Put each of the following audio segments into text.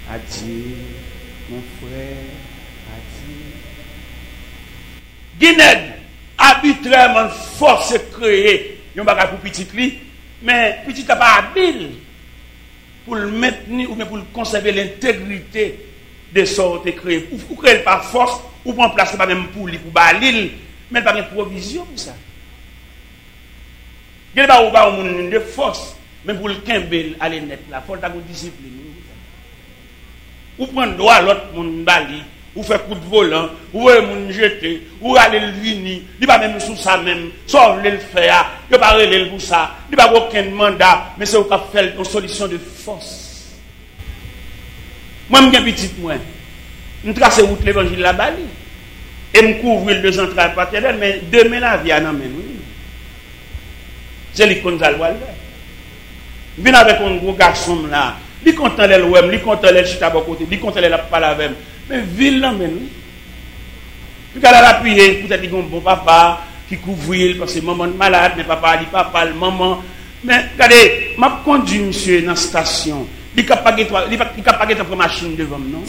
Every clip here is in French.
Adieu, mon frère, adieu. Guinée, arbitrairement force créer, yon bagay pour petit li, mais petit n'a pas habile pour le maintenir ou bien pour le conserver l'intégrité de sorte créé. Ou créer par force, ou prendre place pas même pour lui, pour balil, mais pas de provision pour ça. Il n'y a pas de force, mais pour le kembel aller net là, il faut avoir discipline. Ou prendre droit l'autre monde bali, ou faire coup de volant, ou moun jeter, ou aller le vini, il pas même sous ça même, sauf le faire, il pas relé pour ça, il pas aucun mandat, mais c'est au cap faire une solution de force. Moi m'gen petit moi, me tracer route l'évangile la bali et me couvrir le central paternel, mais demain la vie en amène. C'est l'icône d'Alwal. Je viens avec un gros garçon là. Il content les l'ouem, il content les chita à côté, il content les la parler avec. Mais ville là même. Puis qu'elle a appuyé, peut-être qu'il y a un bon papa qui couvre parce que maman malade, mais papa dit papa, maman. Mais regardez, m'a conduit monsieur dans la station. Il n'a pas de machine devant non.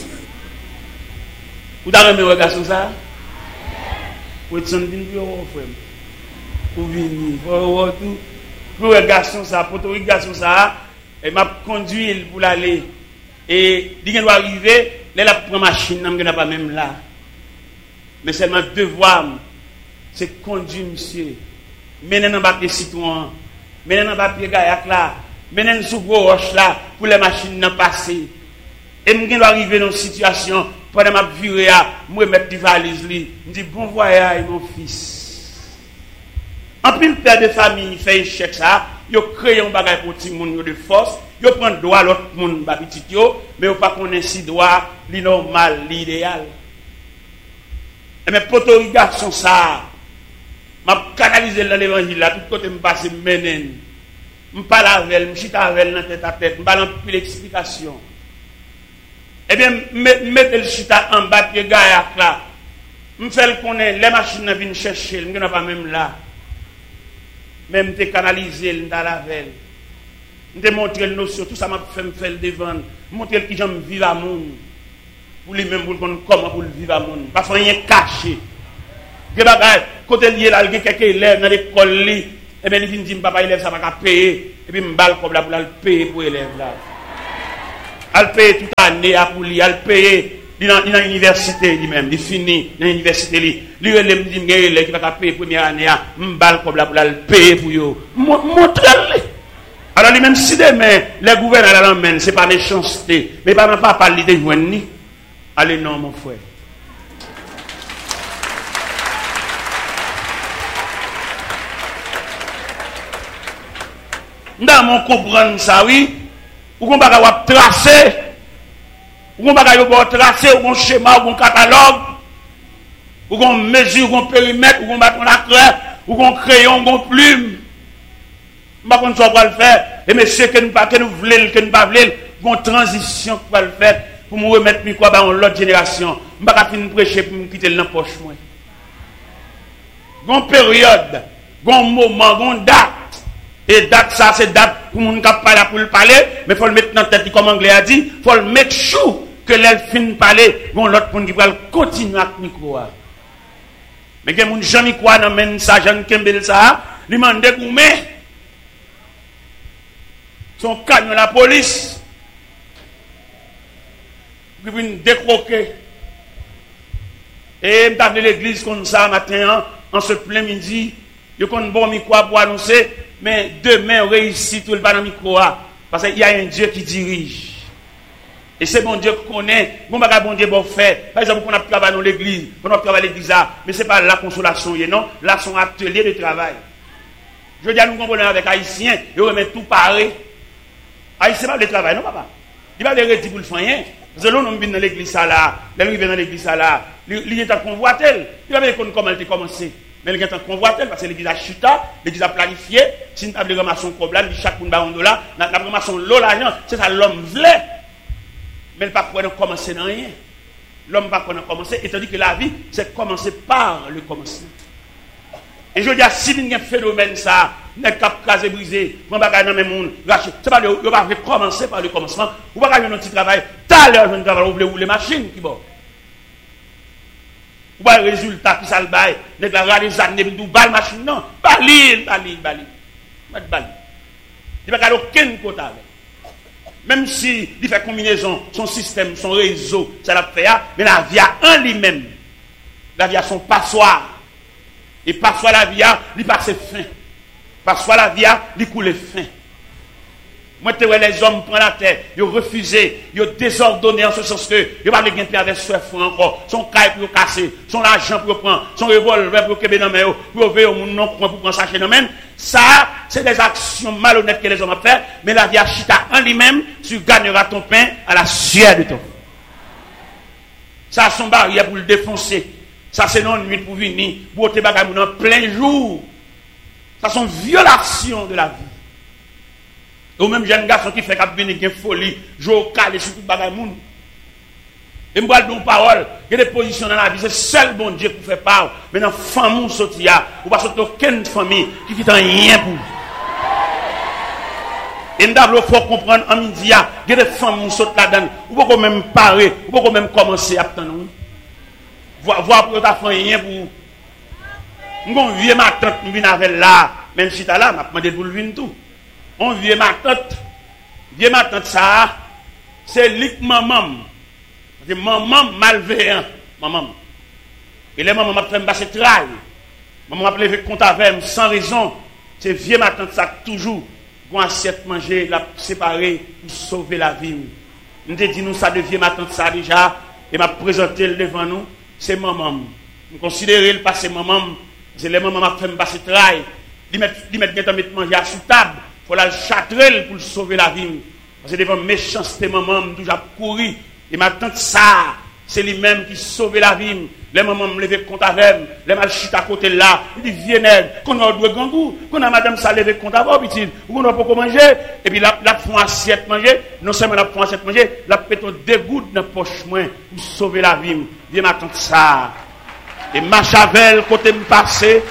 Vous avez remis un garçon ça? Vous êtes en train de frère. Vous venez, vous tout. Pour le garçon ça, pour le garçon ça, et m'a conduit pour l'aller. Et il doit arriver, là la première machine, je n'a pas même là. Mais seulement devoir, c'est conduire monsieur. Mener dans papier citron, mener dans papier gaillac là, mener sous gros roche là, pour les machines n'en passer. Et je dois arriver dans une situation, pendant ma virée, je mettre des valises, je dis bon voyage mon fils. En plus, le père de famille fait échec ça, il crée un bagage pour tout le monde de force, il prend droit l'autre monde petit mais il pas connaît si droit, li normal, l'idéal. Et mes potos garçon ça, m'a canalisé dans l'évangile là, tout côté me passe menen. Me parle avec elle, me chita avec elle dans tête à tête, me parle en plus l'explication. Eh bien, mettez le chita en bas de gaillac là. Me fait le connaître, les machines viennent chercher, me n'a pas même là. Même te canaliser dans la veille. Te montrer le notion, tout ça m'a fait me faire le devant. Montrer qui j'aime vivre à monde. Pour lui-même, pour le comment pour le vivre à monde. Pas rien caché. Côté lié là, il y a quelques élèves dans l'école, et bien il vient dire, papa, élève, ça va payer. Et puis, je balle comme là pour le payer pour l'élève là. Elle paye toute l'année pour lui, elle paye. Il est dans l'université lui-même, il finit dans l'université. Il relève dit qu'il qui va payer première année, m'bal comme là pour le payer pour yo. Montrez-le. Alors lui-même si demain les gouverneurs l'emmènent, c'est pas méchanceté, mais pas parler de joindre ni. Allez non mon frère. Dans mon comprendre ça oui, ou qu'on va tracer. Ou on va tracer, ou on schéma, ou on catalogue, ou on mesure, ou on périmètre, ou on bâton la craie, ou on crayon, ou on plume. On va qu'on soit pour le faire. Et monsieur, que nous voulons, que nous pas voulons, une transition pour le faire, pour me remettre micro à l'autre génération. Je ne vais pas finir prêcher pour me quitter dans la poche. Une période, un moment, une date. Et date, ça, c'est date pour nous parler pour le parler, mais il faut le mettre dans la tête, comme l'anglais a dit, il faut le mettre chou. Que l'elle finit de parler, bon, l'autre monde qui va continuer à micro. Mais que mon Jean Micro n'amène ça, Jean Kembel ça, lui m'a dégoumé. Son camion la police. Qui vient décroquer. Et je suis l'église comme ça matin, en ce plein midi. Je suis un bon micro pour annoncer, mais demain, on réussit tout le bas dans le micro. Parce qu'il y a un Dieu qui dirige. Et c'est bon Dieu qu'on connaît, bon Dieu bon fait. Par exemple, on a travaillé dans l'église, on a travaillé à l'église, mais ce n'est pas la consolation, non, là, son atelier de travail. Je dis à nous comprenons avec Haïtiens, ils remettent tout pareil. Haïtien, pas le travail, non, papa. Il va le retirer pour le faire. Parce que l'on vient dans l'église, là, il vient dans l'église, là, il est en convoitel. Il va voir comment elle a commencé. Mais il est en convoitel parce que l'église a chuta, l'église a planifié. Si nous avons ramassé un problème, chaque monde a $1, nous avons ramassé l'argent, c'est ça l'homme voulait. Mais il ne peut pas commencer dans rien. L'homme ne peut pas commencer, étant dit que la vie, c'est commencer par le commencement. Et je dis à si il y a un phénomène, ça, n'est pas casé, brisé, on va gagner dans le monde, c'est pas de commencer par le commencement, on va gagner un petit travail, là, leur jeune travail, vous voulez rouler machine qui bon. Ou pas le résultat qui ça le bail, nèg la rade des années tout balle machine non, bali. Pas de bali. Il pas aucun côté avec. Même si il fait combinaison, son système, son réseau, ça l'a fait, mais la vie en lui-même, la vie a son passoire. Et passoire la vie, il passe fin. Passoire la vie, il coule fin. Moi, les hommes prennent la terre, ils ont refusé, ils ont désordonné en ce sens que ils n'ont pas de gain avec soif encore, son caille pour casser, son argent pour prendre, son revolver pour kébé dans main, pour ouvrir au monde non pour prendre ça chez nous même. Ça, c'est des actions malhonnêtes que les hommes ont fait, mais la vie a chita en lui-même, tu gagneras ton pain à la sueur de ton. Ça a son barrière pour le défoncer. Ça, c'est non nuit pour venir, pour te bagaille en plein jour. Ça, c'est une violation de la vie. Ou même jeune garçon qui fait qu'à venir une folie, jouer calé sur tout bagaille moun. Et moi donne parole, il y a des positions dans la vie, c'est seul bon Dieu qui fait part. Mais dans famille sortia, ou pas sortir aucune famille qui fait rien pour. Et nous devons faut comprendre en midi, il y a des femmes qui sortent là-dedans, ou pas même parer, ou pas même commencer à attendre. Voir pour ta famille rien pour. Nous vieux ma tante nous vient avec là, même si tu là, m'a demandé pour le venir tout. On vieux ma tante ça, c'est lik maman. C'est maman malveillant, maman. Et les mamans m'a fait me passer travail. Maman m'a levé compte avec sans raison. C'est vieux ma tante ça toujours pour assiette manger, la séparer pour sauver la vie. Nous te dit nous ça de vieux ma tante ça déjà et m'a présenté devant nous, c'est maman. Nous considérer le passé maman, c'est les mamans m'a fait me passer travail. Ils mettent manger à sous table. Il faut la châtrer pour sauver la vie. Parce que devant méchanceté, maman, je toujours couru. Et ma tante, ça, c'est lui-même qui sauve la vie. Les mamans me lever compte avec, les mal chute à côté là. Il dit, viens, qu'on a deux gangous, qu'on a madame ça lever compte avec, petit, ou qu'on a pas manger. Et puis, la font assiette manger. Non seulement la font assiette manger, la péton deux gouttes dans la poche, moi, pour sauver la vie. Viens, ma tante, ça. Et ma chavel, côté me passer.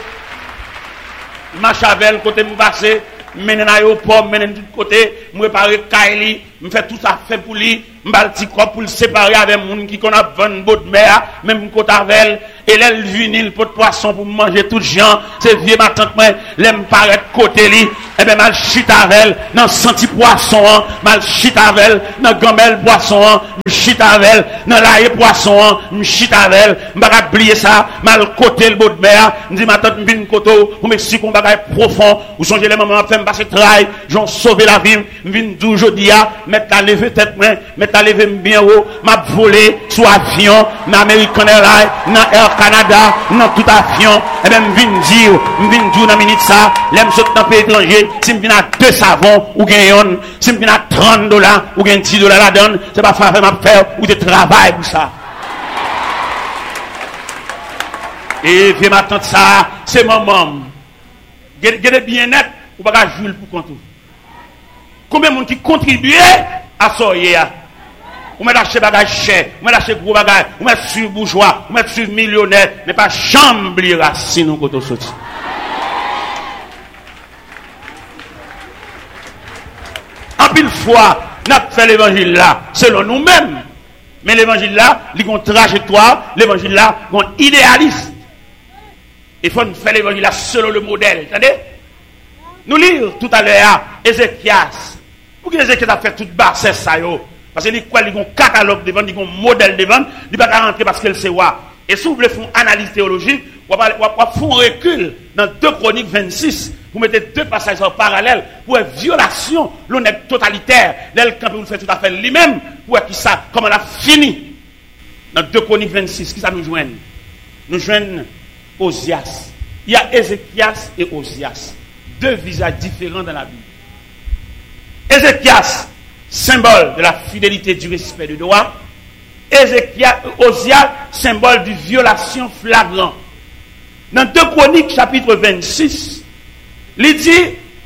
Menen aéroport, menen de côté, me préparer Kaili, me fait tout ça fait pour lui, m'bal petit corps pour le séparer avec moun qui qu'on a 20 bottes de mer, même côté avec et l'elle vinil pot de poisson pour manger tout gens, c'est vieux ma tante moi, l'aime paraître côté li, et ben mal chita avec dans senti poisson, mal chita avec dans gamelle poisson, chita avec dans l'ail poisson, chita avec, m'baka oublier ça, mal côté le bout de mer, me dit ma tante m'vin koto, pour m'expliquer un bagage profond, ou songez les mamans fait passer travail, j'en sauver la vie, m'vin dou jodi a, mettre la lever tête moi, mettre la lever bien haut, m'a volé sous avion, dans American Airlines, dans Air Canada, dans tout avion, et ben m'vin dire dans minute ça, l'aime saute dans pays étranger, si m'vin à 2 savons ou gagne, si m'vin à $30 ou gagne $10 la donne, c'est pas faire m'a faire ou de travail pour ça. Et viens m'attendre ça, c'est maman. Gardez bien net, ou pas jouer pour compte. Combien de monde qui contribue à ça hier? Ou met acheter bagage cher, ou met acheter gros bagage, ou met sur bourgeois, ou met sur millionnaire, mais pas chambre racine quand on sorti. En pile fois, n'a fait l'évangile là, selon nous-mêmes. Mais l'évangile là, il a une trajectoire, l'évangile là, il a un idéaliste. Il faut faire l'évangile là selon le modèle. Attendez? Nous lisons tout à l'heure Ézéchias. Pour que Ézéchias a fait toute basse ça yo. Parce qu'il y a un catalogue devant, il y a un modèle devant, il ne peut pas rentrer parce qu'elle sait quoi. Et si vous voulez faire une analyse théologique, vous faire un recul dans 2 Chroniques 26, vous mettez 2 passages en parallèle pour une violation, l'honnête totalitaire, quand vous le faites tout à fait lui-même, pour qui ça, comment on a fini. Dans 2 Chroniques 26, qui ça nous joigne? Nous joignons Osias. Il y a Ézéchias et Osias. 2 visages différents dans la Bible. Ézéchias, symbole de la fidélité, du respect du droit. Osias, symbole de violation flagrante. Dans 2 Chroniques, chapitre 26, il dit,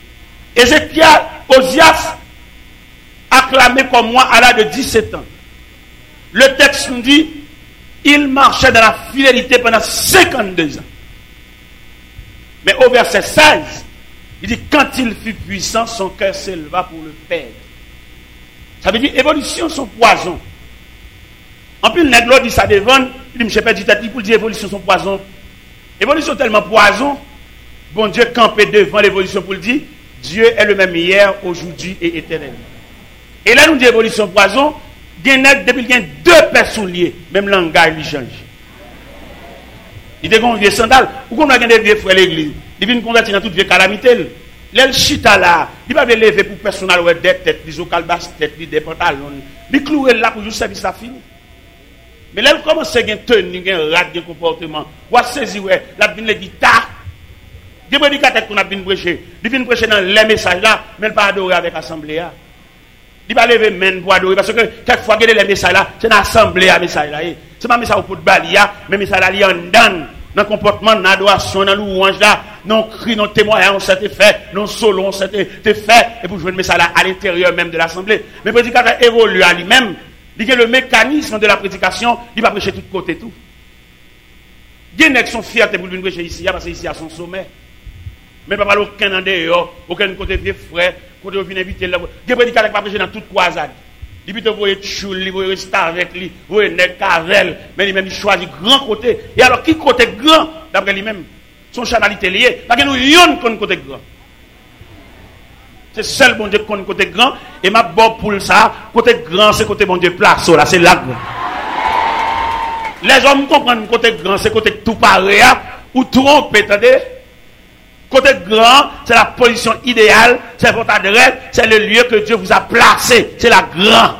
Osias, acclamé comme moi à l'âge de 17 ans. Le texte nous dit, il marchait dans la fidélité pendant 52 ans. Mais au verset 16, il dit, quand il fut puissant, son cœur s'éleva pour le perdre. Ça veut dire, évolution, son poison. En plus, le nègre dit ça devant, il dit, monsieur Père, dit pour dire évolution son poison. Évolution tellement poison, bon Dieu campé devant l'évolution pour le dire, Dieu est le même hier, aujourd'hui et éternellement. Et là, nous dit évolution poison, depuis qu'il y a deux personnes liées, même langage lui change. Il y a des vieux sandales, ou qu'on a des vieux frères l'église, il vient convertir dans toute vieille calamité. L'el chita là, il va lever pour personnel ou des têtes, des ocalbas têtes, des pantalons, il clouer là pour juste service ça fini. Mais là, il commence à tenir, un rat de comportement. Ou à saisir, la vine les guitares. Des prédicateurs qu'on a bien prêché. Il vient prêcher dans les messages là, mais il ne pas adorer avec l'assemblée. Il va lever main pour adorer. Parce que quelquefois, il y a les messages là, c'est une assemblée à message là. C'est pas un message pour balia, mais message là, il y a un dan. Dans le comportement, dans l'adoration, dans louange là, non cri, non témoignage, on s'était fait, non solo, on s'était fait, et pour jouer le message là à l'intérieur même de l'assemblée. Mais le prédicateur évolue à lui-même. Il y a le mécanisme de la prédication, il va prêcher de tous côtés tout. Il y a des gens qui sont fiers pour venir prêcher ici, parce que ici à son sommet. Mais pas aucun en dehors, aucun côté des frères, côté où vient inviter. Il y a des prédicateurs qui va prêcher dans toute croisade. Il peut vous être choule, il peut rester avec lui, vous êtes cavel, mais lui-même il choisit grand côté. Et alors qui côté grand, d'après lui-même, son chanalité liée, parce que nous yon qu'on côté grand. C'est seul bon Dieu qu'on côté grand, et ma bon pour ça, côté grand, c'est côté bon Dieu place, là, c'est là. Les hommes comprennent côté grand, c'est côté tout pareil, ou trompe, attendez. Côté grand, c'est la position idéale, c'est votre adresse, c'est le lieu que Dieu vous a placé, c'est la grande.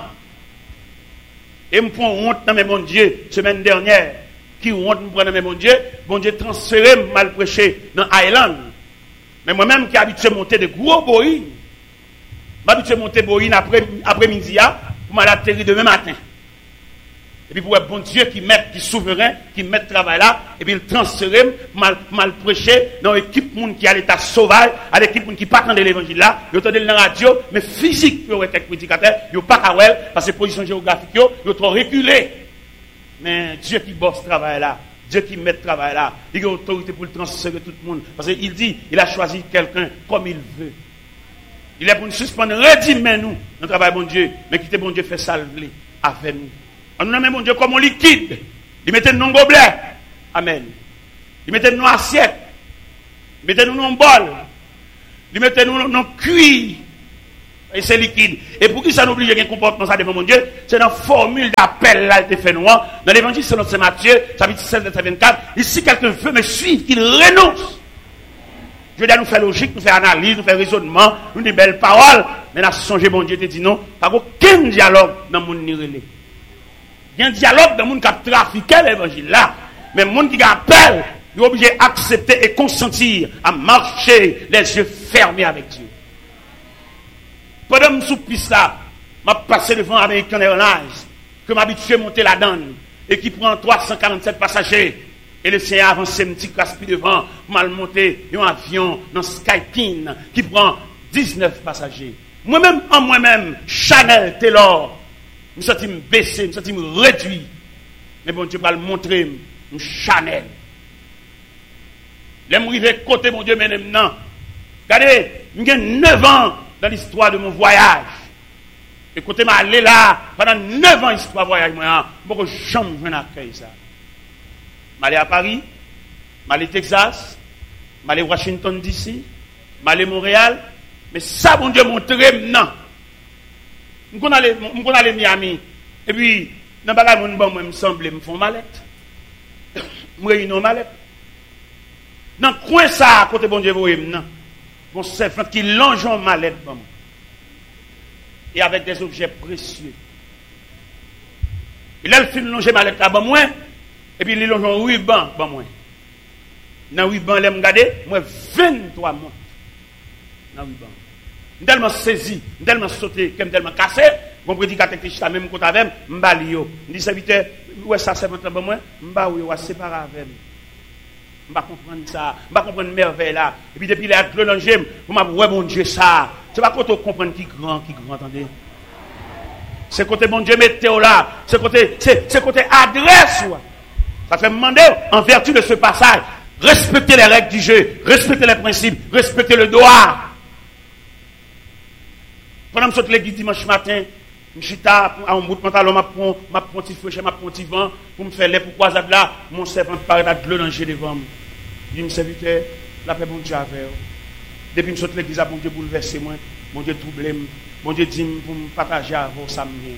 Et me prend honte dans mes bon Dieu, semaine dernière, qui honte me prend dans mes bon Dieu transféré, mal prêché dans Island. Mais moi-même qui habitué à monter de gros boïnes, m'habitué à monter boïnes après-midi, pour m'atterrir demain matin. Et puis pour un bon Dieu qui souverain, qui met le travail là, et puis il transfère, mal prêcher dans l'équipe qui a l'état sauvage, à l'équipe qui pas de l'évangile là, ils entendent dans la radio, mais physique, ils ont été prédicateurs, ils n'ont pas qu'à parce que position géographique, ils ont trop reculé. Mais Dieu qui bosse ce travail là, Dieu qui met le travail là, il a autorité pour le transférer tout le monde. Parce qu'il dit, il a choisi quelqu'un comme il veut. Il est pour nous suspendre, redimez nous, notre travail bon Dieu, mais quittez bon Dieu fait salver avec nous. On nous nomme mon Dieu comme un liquide. Il mettait nous dans gobelet. Amen. Il mettait nous dans assiette. Il mettait nous dans bol. Il mettait nous dans cuir. Et c'est liquide. Et pour qui ça nous oblige à un comportement ça devant mon Dieu, c'est dans la formule d'appel là, il fait noir. Dans l'évangile, c'est notre Matthieu, chapitre 16, verset 24. Ici, quelqu'un veut me suivre, qu'il renonce. Je veux dire, nous faire logique, nous faire analyse, nous faire raisonnement, nous des belles paroles. Mais là, songer, mon Dieu te dit non. Pas aucun dialogue dans mon nirélé. Il y a un dialogue dans le monde qui a trafiqué l'évangile là. Mais le monde qui appelle, il est obligé d'accepter et consentir à marcher les yeux fermés avec Dieu. Pendant que je suis piste là, je passé devant American Airlines, que m'habitué à monter la donne, et qui prend 347 passagers. Et le Seigneur avance un petit classe plus devant, mal monter un avion dans Skyteam, qui prend 19 passagers. Moi-même, Chanel Taylor, je me sens baissé, je me sens réduit. Mais bon Dieu va le montrer, Chanel. Je suis arrivé côté mon Dieu maintenant. Regardez, j'ai 9 ans dans l'histoire de mon voyage. Et côté m'a allé là, pendant 9 ans l'histoire de voyage, moi, je ne peux jamais accueillir ça. Je suis allé à Paris, je suis allé au Texas, je suis allé à Washington DC, je suis allé à Montréal. Mais ça, bon Dieu, montre maintenant. Je suis allé à Miami. Et puis, dans le bagage, moi, me semble, me font mallette. Je réunis une mallette. Dans le coin, ça, à côté bon Dieu, vous voyez maintenant. Bon serpent qui longe en mallette. Et avec des objets précieux. Et là, il fait longer mallette là, bon, moi. Et puis, il longe en ruban, bon, moi. Dans le ruban, il me regarde, moi, 23 mois. Dans le ruban. Tellement saisi, tellement sauté, tellement cassé, mon prédicateur qui est même côté avec moi, je dis serviteur, ouais ça c'est votre bon moi, je vais séparer avec moi. Je vais comprendre ça, je vais comprendre merveille là. Et puis depuis là le danger, vous m'avez ouais mon Dieu ça. C'est pas quand on comprend qui grand, attendez. C'est côté mon Dieu météo là, c'est côté adresse. Ça fait me demander en vertu de ce passage, respectez les règles du jeu, respectez les principes, respectez le droit. Pendant que je suis l'église dimanche matin, M'chita à un bout de pantalon, m'a prend petit feu, m'a prend petit vent pour me faire les pour croisade là, mon servant paraît de l'eau danger devant moi. Il me serviteur, la paix bon Dieu avec. Depuis que je suis l'église, bon Dieu bouleversé moi, bon Dieu troublé, bon Dieu dit pour me partager avec vous ça me vient.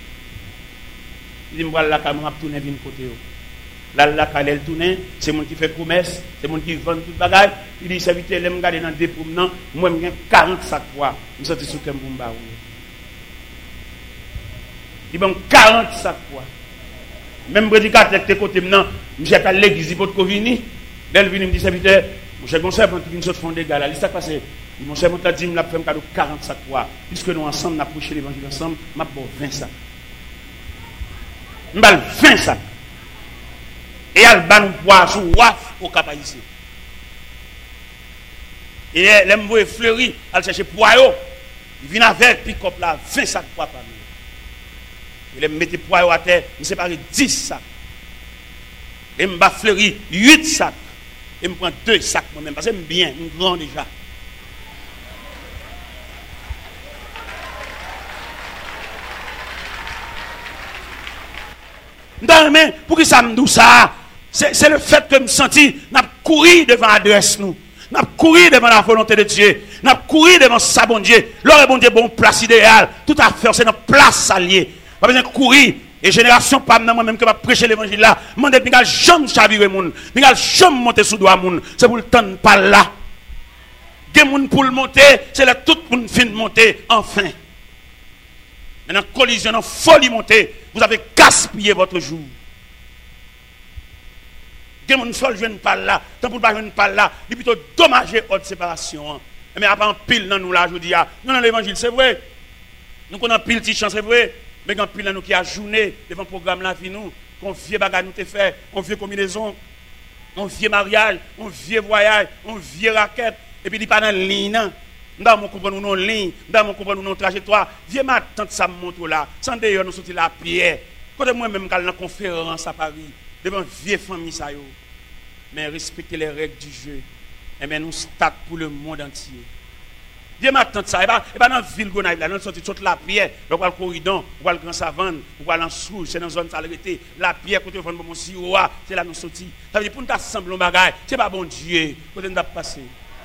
Il dit moi là quand m'a tourner vinn côté. Là quand elle tourne, c'est mon qui fait promesse, c'est mon qui vend tout bagage. Il dit serviteur, l'aime garder dans des promenants, moi j'ai 40 sacs quoi. Je sorti sur Kembumba. Il y a 40 sacs quoi. Même prédicateur qui est côté maintenant, je suis à l'église, il faut que vini. Là, il vient me dit serviteur, mon cher conseil, quand il vient de fond des gars là, il s'est passé. Mon cher conseil dit, il m'a fait un cadeau 40 sacs quoi. Puisque nous ensemble, nous avons prêché l'évangile ensemble, m'a bon 20 sacs. M'bal 20 sacs. Et elle va nous boire sous waf au Cap Haïtien. Et elle me fleuri, elle cherche poireau. Il vient avec pick-up là, 20 sacs poireaux par nous. Il me mettait poireau à terre, il me séparait 10 sacs. Et me fleuri 8 sacs. Et me prend 2 sacs moi-même, parce que j'aime bien, je suis grand déjà. Non, mais pour que ça me dise ça, c'est le fait que je me senti, n'a couru devant l'adresse nous. N'a couru devant la volonté de Dieu. N'a couru devant sa bon Dieu. L'heure bon Dieu, bon place idéale. Tout à fait, c'est notre place alliée. Pas besoin de courir. Et génération, pas moi-même que va prêcher l'évangile là. Je ne vais jamais chavirer moun. Je ne vais jamais monter sous doigt moun. C'est pour le temps pas là. Des moun pour le monter, c'est là tout le monde fin de monter, enfin. Maintenant, collision, folie monter. Vous avez gaspillé votre jour. Des moun seul jeune pas là. Tant pour pas jeune pas là. Il est plutôt dommagé haute séparation. Mais après, en pile dans nous là, je dis, non, l'évangile, c'est vrai. Nous connaissons pile de chance, c'est vrai. Mais quand pile nous qui a journée devant le programme la vie nous, qu'on vieux bagage nous te fait, on vieux combinaison, on vieux mariage, on vieux voyage, on vieux raquette, et puis il pas dans ligne. Nous mon comprendre nous ligne, nous mon comprendre nous trajectoire. Vieux ma tante ça montre là, sans d'ailleurs nous sortir la pierre. Quand moi même quand dans conférence à Paris, devant vieux famille ça yo. Mais respecter les règles du jeu. Et bien nous stade pour le monde entier. Dieu m'attend ça. Et pas dans la ville Gonaïve, là, nous sortons toute la pierre, on va le corridon, on va le grand savane, on va l'ensouche, c'est dans la zone salubrité. La pierre, côté de mon sirop, c'est là nous sortis. Ça veut dire pour nous assembler un bagage, c'est pas bon Dieu, côté nous passer.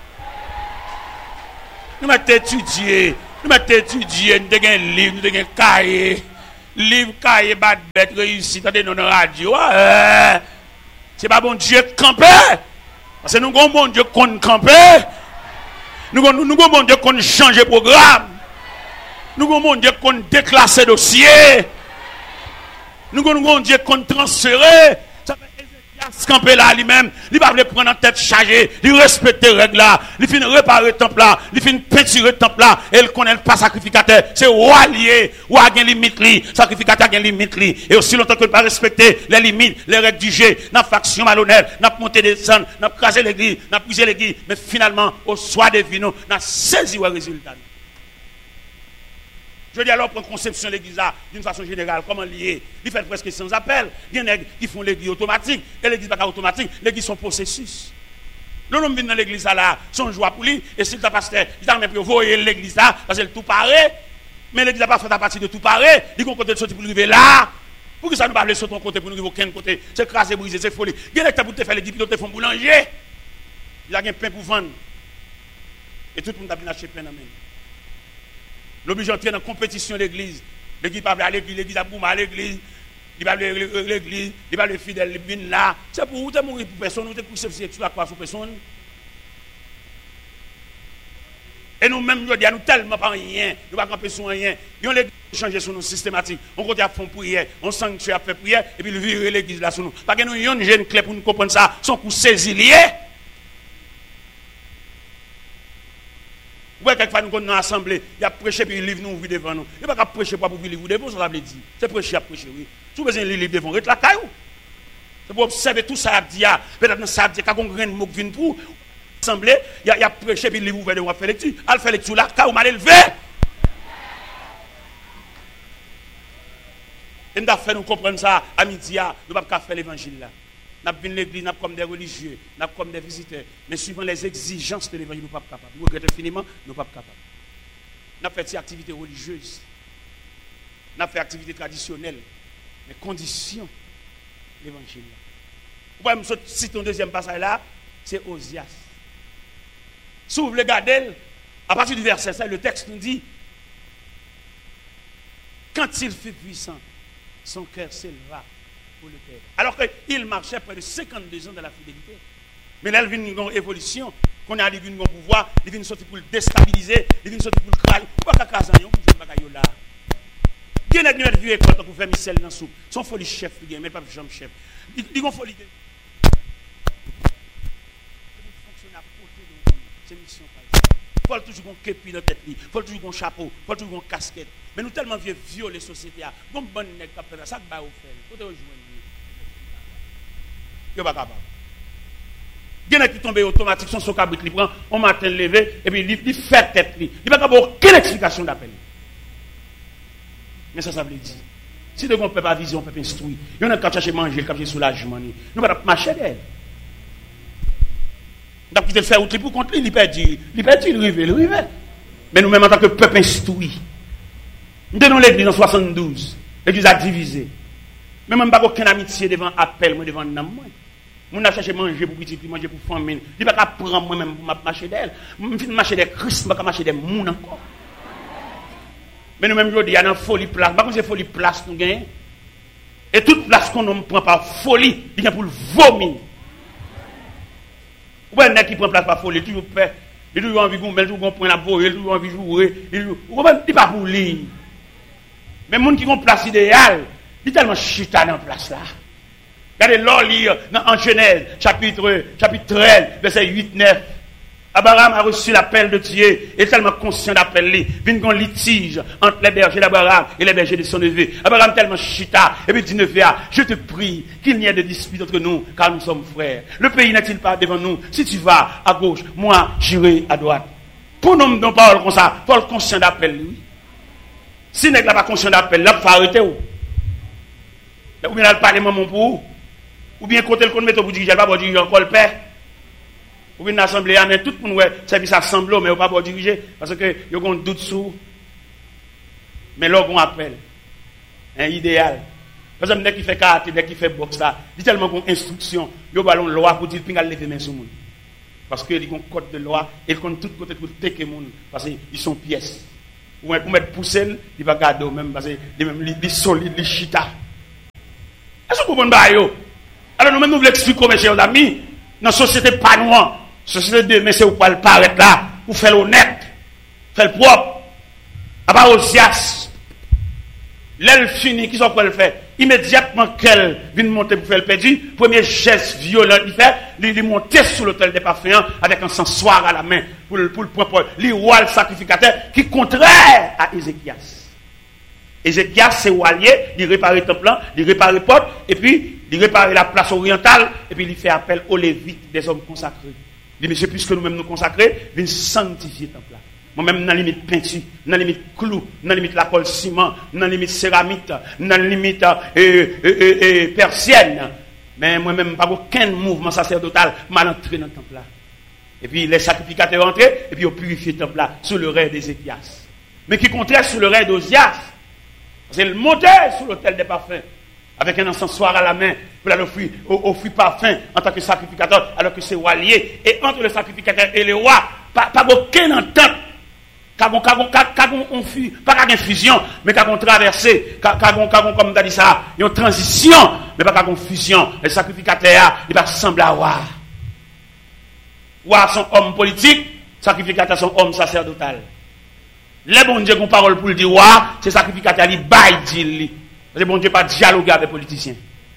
Nous m'avons étudié, nous avons un livre, nous avons un cahier. Livre, cahier, bad bête, réussite, dans la radio. C'est pas bon Dieu camper. Parce que nous avons bon Dieu qu'on camper. Nous avons bon Dieu qu'on change programme. Nous avons bon Dieu qu'on déclasse dossier. Nous avons bon Dieu qu'on transfère. Ça fait Ézéchias camper là lui-même. Il va prendre en tête chargée. Il respecte les règles là. Il finit réparer le temple là. Il finit peinturer le temple là. Et il connaît pas sacrificateur. C'est roi lié. Ou a une limite li. Sacrificateur a une limite li. Et aussi longtemps que ne pas respecter les limites, les règles du jeu. N'a faction malhonnête. N'a monté des descendre. N'a crasé l'église. N'a brisé l'église. Mais finalement, au soir des vinos, n'a saisi le résultat. Je dis alors, prendre conception de l'église d'une façon générale, comment lier. Il fait presque sans appel. Il y en a qui font l'église automatique. Et l'église pas automatique. L'église sont processus. L'homme vient dans l'église là, son joie pour lui. Et si le pasteur, il a même pu voyer l'église là, parce que tout paraît. Mais l'église n'a pas fait à partir de tout paraît. Il y a un côté de sortir pour arriver là. Pour que ça ne pas aller sur ton côté pour nous arriver aucun côté. C'est crasé, brisé, c'est folie. Il y a des pour te faire l'église, ils te font boulanger. Il y a un pain pour vendre. Et tout le monde a bien acheté pain dans la main. L'obligé d'entrer dans la compétition de l'église. L'église va à l'église, l'église a boumé à l'église. Il va à l'église, il va le fidèle, il vient là. C'est pour vous, mourir pour personne, vous êtes poussé sur la croix sur personne. Et nous-mêmes, nous disons, nous tellement pas rien, nous ne pouvons pas camper sur rien. Nous l'église changer sur nous systématique. On continue à faire prière, on sanctuaire à faire prière, et puis le virer l'église là sur nous. Parce que nous avons une jeune clé pour nous comprendre ça, son coup saisi lié. Ouais, quelquefois nous sommes dans l'assemblée, il y a prêché puis il livre nous ouvrir devant nous. Il n'y a pas qu'à prêcher pour vous livre devant, ça veut dire. C'est prêcher à prêcher, oui. Si vous avez un livre devant, reste la caillou. C'est pour observer tout ça, peut-être dans ça, quand on a un mot qui vient pour l'assemblée, il y a prêché puis il livre ouvert devant, faire lecture. Elle fait lecture là, caillou mal élevé. Et nous avons fait nous comprendre ça à midi, nous ne pouvons pas faire l'évangile là. Nous avons l'église, nous comme des religieux, nous comme des visiteurs. Mais suivant les exigences de l'évangile, nous ne sommes pas capables. Nous regrettons infiniment, nous ne sommes pas capables. Nous avons fait des activités religieuses. n'a fait activité traditionnelle, mais condition l'évangile. Vous pouvez me citer un deuxième passage là, c'est Osias. Si vous voulez regarder, à partir du verset 5, le texte nous dit, quand il fut puissant, son cœur s'éleva pour le Père. Alors qu'il marchait près de 52 ans dans la fidélité. Mais là, il vient une évolution. Qu'on a un pouvoir, il vient sortir pour le déstabiliser, il vient sortir pour le crailler. Pas qu'à caser, on peut jouer là. Qui est une vieux école pour faire Michel dans la soupe? Son folie chef, mais pas jambe chef. Il a folie. C'est une mission. Il faut toujours un képi dans la tête, il faut toujours un chapeau, il faut toujours un casquette. Mais nous tellement vieux violer la société. Bon, bon, ça va vous faire. Faut te rejoindre. Il n'y a pas capable. Il y en a qui tombent automatique, son cabrit, il prend, on matin levé, et puis il fait tête. Il n'y a pas aucune explication d'appel. Mais ça veut dire. Si on ne peut pas viser, on peut pas instruire. Il y en a qui cherchent à manger, qui cherchent soulagement. Nous ne pouvons pas marcher d'elle. Donc, il fait outil pour contre lui, il perd, il rive. Mais nous-mêmes, en tant que peuple instruit, nous donnons l'église en 72. L'église a divisé. Mais même pas aucune amitié devant appel, moi devant nam. Moi, je cherche à manger pour petit, manger pour famille. Il ne va pas prendre moi-même pour marcher d'elle. Je vais marcher des Christ, je vais marcher des mouns encore. Mais nous-mêmes, il y a une folie place. Par contre, c'est folie place nous gagnons. Et toute place qu'on ne prend par folie, il y a pour le vomir. Ou bien, qui prend place par folie, toujours fait. Il a toujours envie de jouer, il a toujours envie de toujours envie de jouer. Il n'est pas pour lui. Mais les gens qui ont place idéale, ils sont tellement chita dans la place là. Regardez l'or lire en Genèse, chapitre 13, verset 8-9. Abraham a reçu l'appel de Dieu, et tellement conscient d'appel, il y a un litige entre les bergers d'Abraham et les bergers de son neveu. Abraham tellement chita, et puis dit neveu, je te prie qu'il n'y ait de dispute entre nous, car nous sommes frères. Le pays n'est-il pas devant nous? Si tu vas à gauche, moi j'irai à droite. Pour nous, non parole comme ça, Paul conscient d'appel, lui. Si n'est pas conscient d'appel, là, il faut arrêter où? Ou bien le parlement pour vous? Ou bien côté le compte mettre pour diriger, pas pour diriger encore le père. Ou bien l'assemblée, mais tout le monde service assemblée, mais pas pour diriger, parce que il y a un doute sur. Mais là, on appelle. Un idéal. Par exemple, dès qu'il fait karaté, dès qu'il fait boxe, là, il y a tellement d'instructions, il y a une loi pour dire qu'il y a lever main sur le monde. Parce qu'il y a un code de loi, et il compte tout côté pour teker le monde, parce qu'ils sont pièces. Ou pour mettre poussé, il va garder même, parce qu'il est solide, il est chita. Est-ce que vous comprenez? Alors nous-mêmes, nous voulons expliquer, mes chers amis, dans la société pas noire, société de mais c'est où pas le paraître là, pour faire l'honnête, faire le propre, à part Osias. L'aile fini, qui sont quoi le faire? Immédiatement qu'elle vient monter pour faire le perdu, premier geste violent, il fait, il monter sur l'autel des parfums avec un sensoir à la main, pour le propre, le roi le sacrificateur, qui est contraire à Ézéchias. Ézéchias, c'est Walier, il répare le temple, il répare le porte, et puis il répare la place orientale, et puis il fait appel aux Lévites, des hommes consacrés. Il dit, monsieur, puisque nous-mêmes nous consacrer, viens sanctifier le temple. Moi-même, dans la limite peinture, dans la limite clou, dans la limite la colle ciment, dans la limite céramique, dans la limite persienne. Mais moi-même, pas aucun mouvement sacerdotal mal entré dans le temple. Et puis les sacrificateurs entrés, et puis ils ont purifié le temple sous le règne d'Ézéchias. Mais qui comptait sous le règne d'Osias. C'est le monter sur l'autel des parfums, avec un encensoir à la main, pour offrir parfum en tant que sacrificateur, alors que c'est Walier. Et entre le sacrificateur et le roi, pas aucune entente. Pas qu'une fusion, mais qu'une traversée, comme tu as dit ça, une transition, mais pas qu'une fusion. Le sacrificateur, il va ressembler à roi. Roi sont homme politique, sacrificateur sont homme sacerdotal. Les bon Dieu qui ont parole pour le dire, c'est sacrificateur, il baille, dit. Le bon Dieu pas dialoguer avec les politiciens.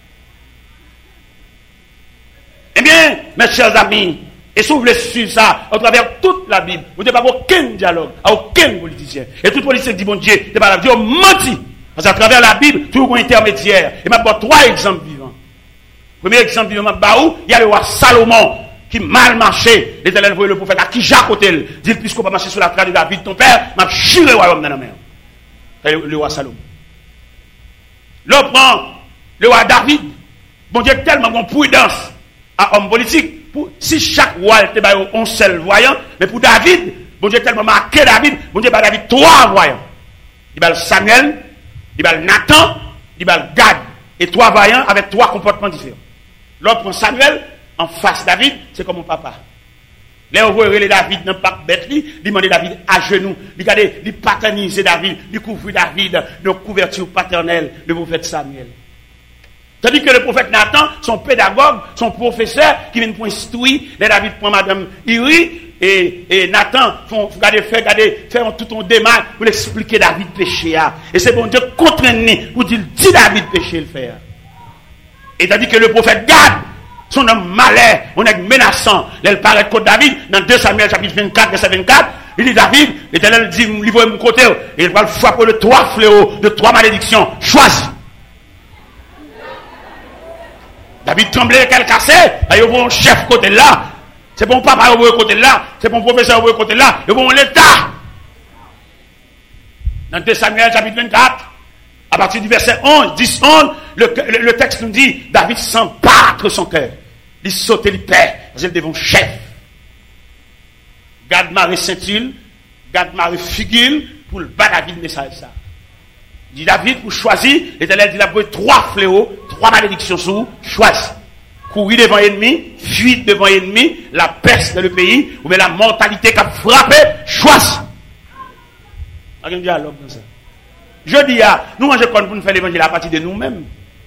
Eh bien, mes chers amis, et si vous voulez suivre ça, à travers toute la Bible, vous n'avez pas aucun dialogue, à aucun politicien. Et tout politicien dit, bon Dieu, Dieu menti. Parce qu'à travers la Bible, toujours un intermédiaire. Et maintenant, 3 exemples vivants. Premier exemple vivant, il y a le roi Salomon, qui mal marché. L'Éternel voyait le prophète à qui Jacques Otel. Dit, puisqu'on va marcher sur la trace de David, ton père, m'a juré le royaume dans la mer. Le roi Salomon. L'autre prend le roi David. Bon Dieu, tellement de prudence à homme politique. Si chaque roi était un seul voyant, mais pour David, bon Dieu tellement marqué David, bon Dieu David 3 voyants. Il y a Samuel, il il va Nathan, il va Gad. Et 3 vaillants avec 3 comportements différents. L'autre prend Samuel, en face David, c'est comme mon papa. Là, on voit David dans pas bête, il demande David à genoux, il paternise David, il couvre David de couverture paternelle, le prophète Samuel. Tandis que le prophète Nathan, son pédagogue, son professeur, qui vient pour instruire, les David prend madame Iri, et Nathan, faire tout un démarche pour expliquer David péché. Et c'est bon Dieu contraint pour dire, dis David péché le faire. Et tandis que le prophète Gad, son homme malais, on est menaçant, il paraît contre David, dans 2 Samuel chapitre 24, verset 24, il dit David, l'Éternel dit, livre mon côté, et il va le frapper de 3 fléaux, de 3 malédictions, choisis. David tremblait, qu'elle cassait, il y a un chef côté là, c'est bon papa au côté là, c'est bon professeur au côté là, il y a un l'État. Dans 2 Samuel chapitre 24, à partir du verset 11, 10, 11, le texte nous dit, David sent battre son cœur. Il saute, il perd, parce qu'il devant chef. Gad Marie Saint-Il, Gad Marie Figil, pour le battre David message ça. Il dit David, pour choisir, l'Éternel dit, il a pris 3 fléaux, 3 malédictions sous, choisis. Courir devant l'ennemi, fuite devant l'ennemi, la peste dans le pays, ou bien la mortalité qui a frappé, choisis. Il y a un dialogue comme ça. Je dis, nous mangeons pour nous faire l'évangile à partir de nous-mêmes.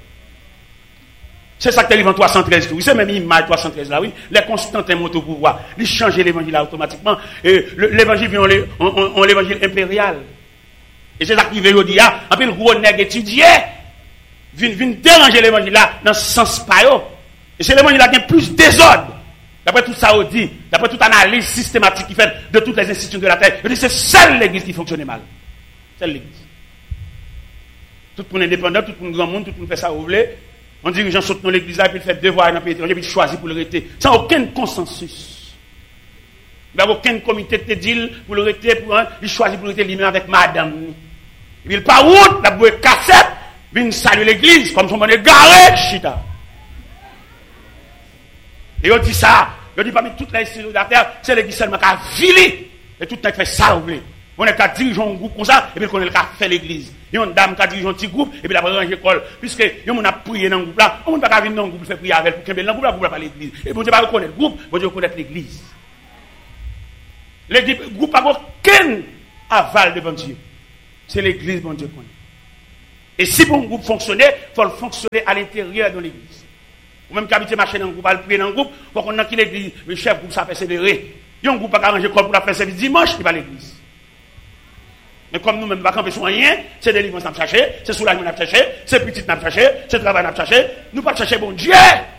C'est ça que l'évangile 313. Oui, c'est même l'image 313 là, oui. Les Constantins montent au pouvoir. Ils changent l'évangile automatiquement. Et l'évangile vient en l'évangile impérial. Et c'est ça qui veut dire, un peu le gros nègre étudié, vient déranger l'évangile là, dans ce sens pas. Et c'est l'évangile là qui a plus désordre. D'après tout ça, on dit, d'après toute analyse systématique qui fait de toutes les institutions de la terre, on dit c'est seule l'église qui fonctionne mal. Seule l'église. Tout le monde indépendant, tout le monde grand monde, tout le monde fait ça, vous voulez. On dirigeant saute dans l'église là, puis il fait devoir dans le pays étranger, puis il choisit pour le rester. Sans aucun consensus. Il n'y a aucun comité de deal pour le rester, il choisit pour le rester lui-même avec madame. Et puis il part route, la bouée cassette, vient saluer l'église, comme son monde est garé, chita. Et on dit ça, on dit parmi toutes les institutions de la terre, c'est l'église seulement qui a vilé. Et tout le monde fait ça, vous voulez. On est qu'à diriger un groupe comme ça, et puis on est qu'à faire l'église. Il y a une dame qui a dirigé un petit groupe, et puis après ranger l'école. Puisque on a prié dans le groupe là, on ne peut pas venir dans le groupe faire prier avec, pour qu'il y ait dans le groupe là, pour pas l'église. Et bon Dieu va reconnaître le groupe, bon Dieu va reconnaître l'église. Le groupe n'a aucun aval devant Dieu. C'est l'église, bon Dieu connaît. Et si pour un groupe fonctionner, il faut le fonctionner à l'intérieur de l'église. Ou même qu'habiter marcher dans le groupe, aller prier dans le groupe, pour qu'on ait qui l'église, le chef groupe ça persévérer. Il y a un groupe qui a arrangé l'école pour la faire service dimanche, il va à l'église. Mais comme nous-mêmes, nous ne camper sur rien, c'est délivrance qu'on chercher, c'est soulagement qu'on chercher, c'est petit qu'on chercher, c'est travail qu'on chercher, nous ne pas chercher bon Dieu.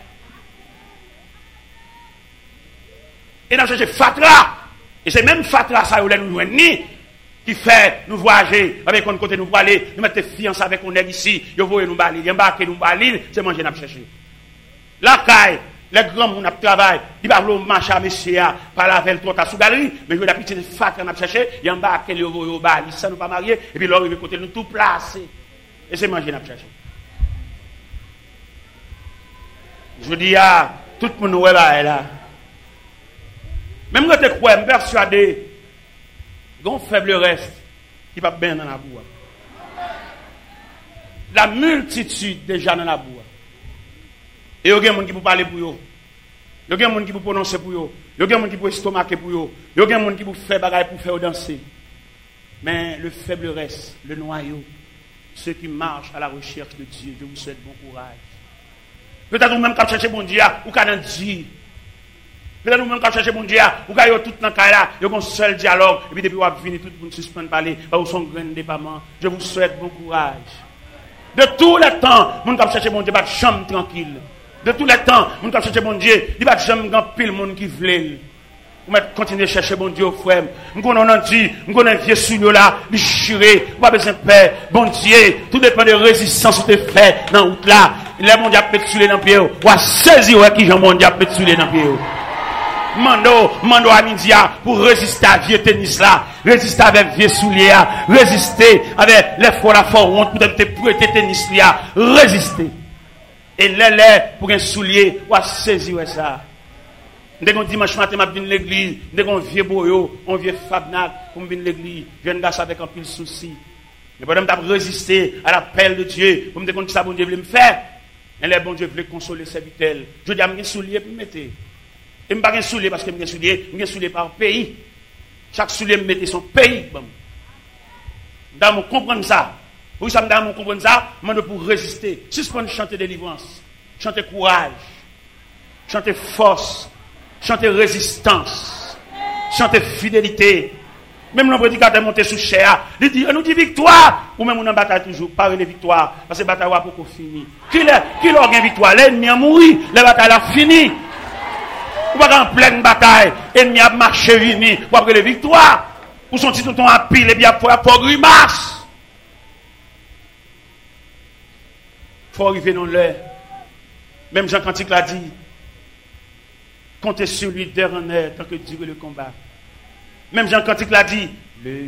Et nous chercher Fatra. Et c'est même Fatra, ça, où nous joignons, qui fait nous voyager, avec un côté nous aller, nous mettre fiancés avec on est ici, nous voyons nous balir, embarquer nous balir, c'est manger nous chercher. La caille, les grands gens qui travaillent, ils ne peuvent pas marcher à monsieur, par la veille, trop à sous galerie, mais je vais la petite fatra qu'on a cherché, ils embarquent, ils vont au balir, ça nous pas marier, et puis là, ils vont côté nous tout placer. Et c'est manger nous chercher. Je dis, tout le monde est là. Même quand tu crois, je suis persuadé, il y a un faible reste qui va bien dans la boue. La multitude déjà dans la boue. Et il y a des gens qui peuvent parler pour eux. Il y a des gens qui peuvent prononcer pour eux. Il y a des gens qui peuvent estomaquer pour eux. Il y a des gens qui peuvent faire bagaille pour faire danser. Mais le faible reste, le noyau, ceux qui marchent à la recherche de Dieu, je vous souhaite bon courage. Peut-être vous-même quand cherchez bon Dieu, ou quand on dit. Peut-être vous-même quand cherchez bon Dieu, ou quand vous avez tout dans le cas là, vous avez un seul dialogue, et puis depuis vous avez fini, tout le monde suspend parler, ou son grand déploiement. Je vous souhaite bon courage. De tous les temps, vous avez cherché bon Dieu, pas de chambre tranquille. De tous les temps, vous avez cherché bon Dieu, il va jamais grand pile monde qui veut. Vous continuez à chercher bon Dieu, frère. Nous connaissons dit, nous connaissons vieux sous là, il churé, pas besoin de paix. Bon Dieu, tout dépend de résistance que tu fais dans la route là. Il est bon Dieu à péter sur les dans pied. Ou à saisir qui j'en bon Dieu à péter sur les dans pied. Mando à midi pour résister à vieux tennis là, résister avec vieux souliers, résister avec les fois la honte pour te prêter tennis là, résister. Et les pour un soulier, ou à saisir ça. Dès qu'on dimanche matin, je viens à l'église, dès qu'on vieux boyo, on vieux fabnac, on vient à l'église, je viens avec un pile souci. Mais pendant que je résister à l'appel de Dieu, pour me dire que ça, bon Dieu voulait me faire, et les bon Dieu voulait consoler ses vitelles. Je dis à mes souliers pour me mettre. Et je ne pas un soulier parce que je suis soulier par pays. Chaque soulier me mettait son pays. Dans mon comprendre ça. Pour ça, dans mon comprendre ça, je pour résister. Suspendre chanter délivrance, chanter courage, chanter force, chanter résistance, chanter fidélité. Même le prédicateur monté sous chair, il dit, nous dit victoire, ou même on en bataille toujours, pas les victoires, parce que la bataille va pour finir. Qui l'a gagné victoire? L'ennemi a mouru, la bataille a fini. Ou pas en pleine bataille, l'ennemi a marché vini, pour avoir les victoires. Ou son titre ton à pile, et bien pour grimace. Faut arriver dans l'heure. Même Jean Cantique l'a dit, comptez sur lui d'heure en heure, tant que dure le combat. Même Jean Cantique l'a dit,